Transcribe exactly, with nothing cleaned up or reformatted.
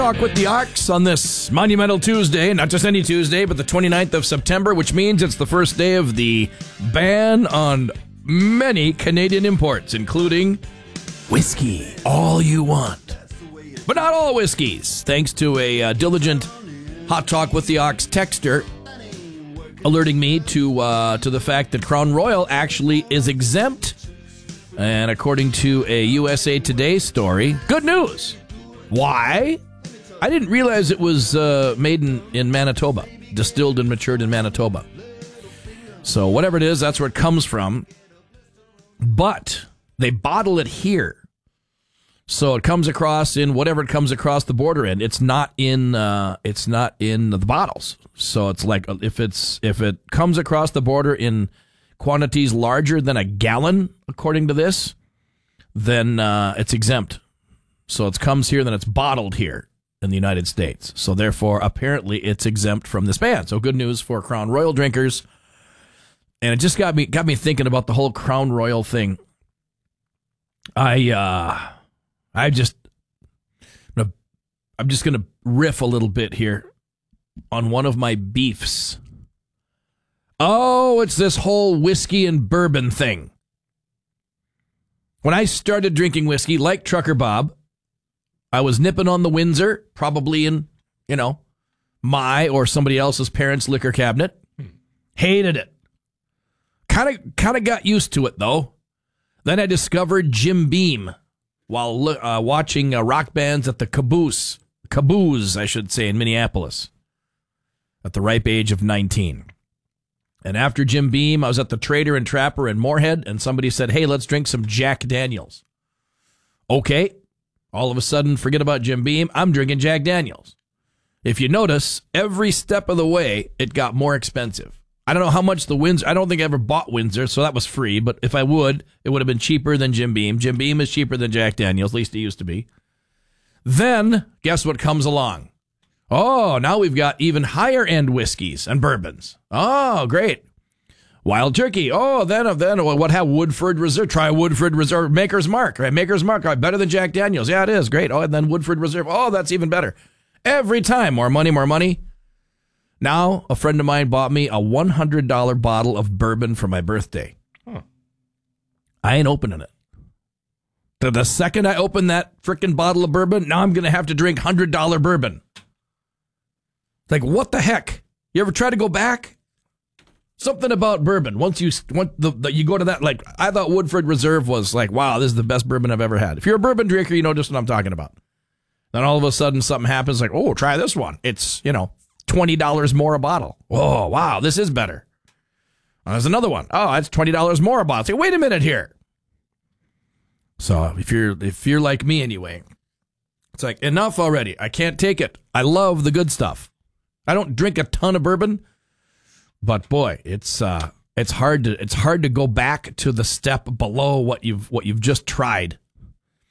Talk with the Ox on this monumental Tuesday, not just any Tuesday, but the twenty-ninth of September, which means it's the first day of the ban on many Canadian imports, including whiskey, all you want. But not all whiskeys, thanks to a uh, diligent Hot Talk with the Ox texter alerting me to uh, to the fact that Crown Royal actually is exempt. And according to a U S A Today story, good news. Why? I didn't realize it was uh, made in, in Manitoba, distilled and matured in Manitoba. So whatever it is, that's where it comes from. But they bottle it here. So it comes across in whatever it comes across the border in. It's not in uh, it's not in the bottles. So it's like if it's if it comes across the border in quantities larger than a gallon, according to this, then uh, it's exempt. So it comes here, then it's bottled here in the United States. So therefore, apparently, it's exempt from this ban. So good news for Crown Royal drinkers. And it just got me got me thinking about the whole Crown Royal thing. I uh, I just I'm, gonna, I'm just gonna riff a little bit here on one of my beefs. Oh, it's this whole whiskey and bourbon thing. When I started drinking whiskey, like Trucker Bob, I was nipping on the Windsor, probably in, you know, my or somebody else's parents' liquor cabinet. Hated it. Kind of kind of got used to it, though. Then I discovered Jim Beam while uh, watching uh, rock bands at the Caboose, Caboose, I should say, in Minneapolis, at the ripe age of nineteen. And after Jim Beam, I was at the Trader and Trapper in Moorhead, and somebody said, hey, let's drink some Jack Daniels. Okay. All of a sudden, forget about Jim Beam, I'm drinking Jack Daniels. If you notice, every step of the way, it got more expensive. I don't know how much the Windsor, I don't think I ever bought Windsor, so that was free, but if I would, it would have been cheaper than Jim Beam. Jim Beam is cheaper than Jack Daniels, at least it used to be. Then, guess what comes along? Oh, now we've got even higher end whiskeys and bourbons. Oh, great. Wild Turkey. Oh, then, then what have Woodford Reserve? Try Woodford Reserve. Maker's Mark, right? Maker's Mark, right? Better than Jack Daniels. Yeah, it is. Great. Oh, and then Woodford Reserve. Oh, that's even better. Every time. More money, more money. Now, a friend of mine bought me a one hundred dollars bottle of bourbon for my birthday. Huh. I ain't opening it. The, the second I open that frickin' bottle of bourbon, now I'm going to have to drink one hundred dollars bourbon. Like, what the heck? You ever try to go back? Something about bourbon. Once you once the, the, you go to that, like, I thought Woodford Reserve was like, wow, this is the best bourbon I've ever had. If you're a bourbon drinker, you know just what I'm talking about. Then all of a sudden something happens like, oh, try this one. It's, you know, twenty dollars more a bottle. Oh, wow, this is better. And there's another one. Oh, it's twenty dollars more a bottle. Say, wait a minute here. So if you're if you're like me anyway, it's like, enough already. I can't take it. I love the good stuff. I don't drink a ton of bourbon. But boy, it's uh, it's hard to it's hard to go back to the step below what you've what you've just tried